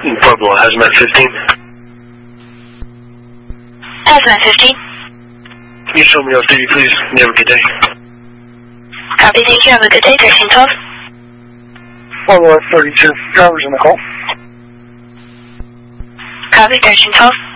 Pueblo, Hazmat 15. Hazmat 15. Can you show me off duty, please? You have a good day. Copy, thank you. Have a good day. 1312. Pueblo 32. Drivers in the call. Copy, 1312.